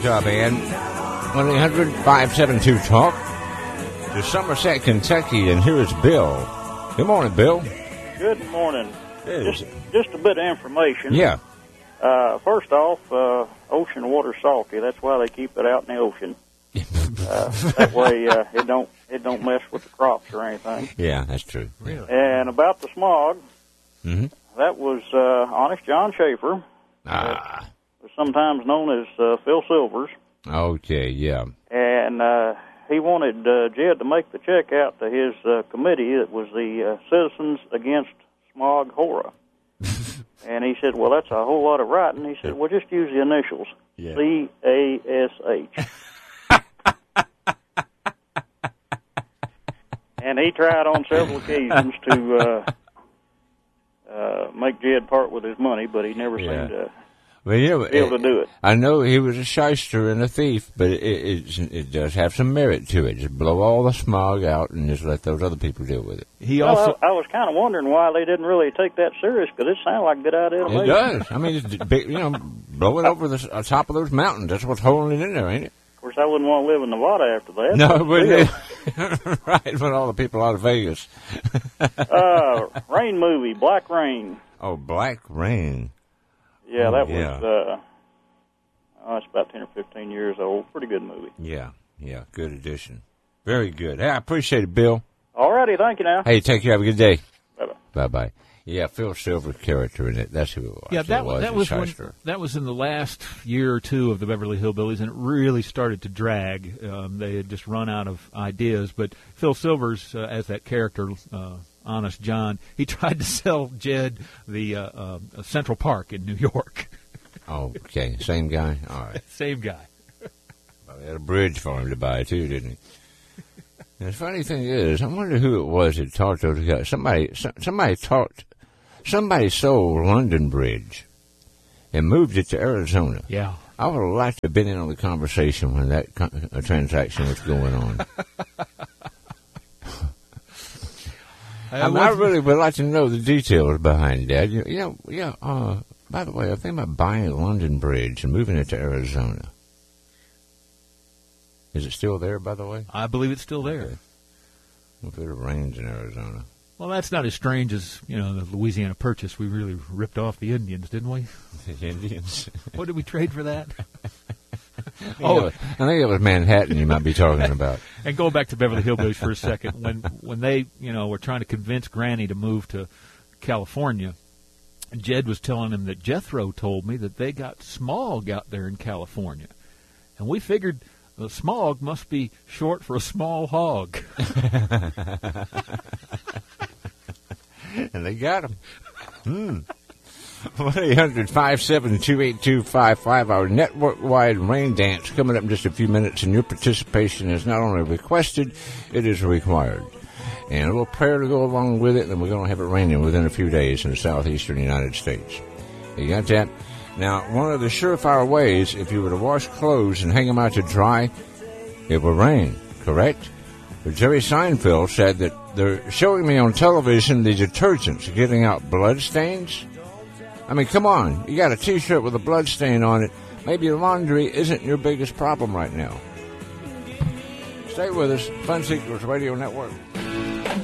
Utah Band. 1-800-572-TALK. To Somerset, Kentucky, and here is Bill. Good morning, Bill. Good morning. Yes. Just a bit of information. Yeah. First off, ocean water's salty. That's why they keep it out in the ocean. That way it don't mess with the crops or anything. Yeah, that's true. Really? And about the smog, Mm-hmm. that was Honest John Schaefer, sometimes known as Phil Silvers. Okay, yeah. And he wanted Jed to make the check out to his committee. It was the Citizens Against Smog Horror. And he said, well, that's a whole lot of writing. He said, well, just use the initials, CASH. And he tried on several occasions to make Jed part with his money, but he never seemed to Well, you know, be able to do it. I know he was a shyster and a thief, but it does have some merit to it. Just blow all the smog out and just let those other people deal with it. He Well, also I was kind of wondering why they didn't really take that serious, because it sounded like a good idea to me. It does. I mean, it's big, blow it over the top of those mountains. That's what's holding it in there, ain't it? Of course, I wouldn't want to live in Nevada after that. No, but right, but all the people out of Vegas. Rain movie, Black Rain. Oh, Black Rain. Yeah, that yeah. was, it's about 10 or 15 years old. Pretty good movie. Yeah, good addition. Very good. Hey, I appreciate it, Bill. All righty, thank you now. Hey, take care. Have a good day. Bye-bye. Bye-bye. Yeah, Phil Silver character in it. That's who it was. Yeah, that was shyster. in the last year or two of the Beverly Hillbillies, and it really started to drag. They had just run out of ideas. But Phil Silvers, as that character, Honest John, he tried to sell Jed the Central Park in New York. Oh, okay. Same guy? All right. Same guy. Well, they had a bridge for him to buy, too, didn't he? And the funny thing is, I wonder who it was that taught those guys. Somebody sold London Bridge and moved it to Arizona. Yeah. I would have liked to have been in on the conversation when that transaction was going on. I really would like to know the details behind that. By the way, I think about buying London Bridge and moving it to Arizona. Is it still there, by the way? I believe it's still there. Okay. If it rains in Arizona. Well, that's not as strange as, the Louisiana Purchase. We really ripped off the Indians, didn't we? The Indians. What did we trade for that? I think it was Manhattan you might be talking about. And going back to Beverly Hillbillies for a second, when they, were trying to convince Granny to move to California, Jed was telling him that Jethro told me that they got smog out there in California. And we figured the smog must be short for a small hog. And they got him. 1-800-572-8255. Our network-wide rain dance coming up in just a few minutes, and your participation is not only requested, it is required. And a little prayer to go along with it, and we're going to have it raining within a few days in the southeastern United States. You got that? Now, one of the surefire ways, if you were to wash clothes and hang them out to dry, it will rain, correct? But Jerry Seinfeld said that they're showing me on television the detergents getting out blood stains. I mean, come on. You got a T-shirt with a blood stain on it. Maybe laundry isn't your biggest problem right now. Stay with us. Fun Secrets Radio Network.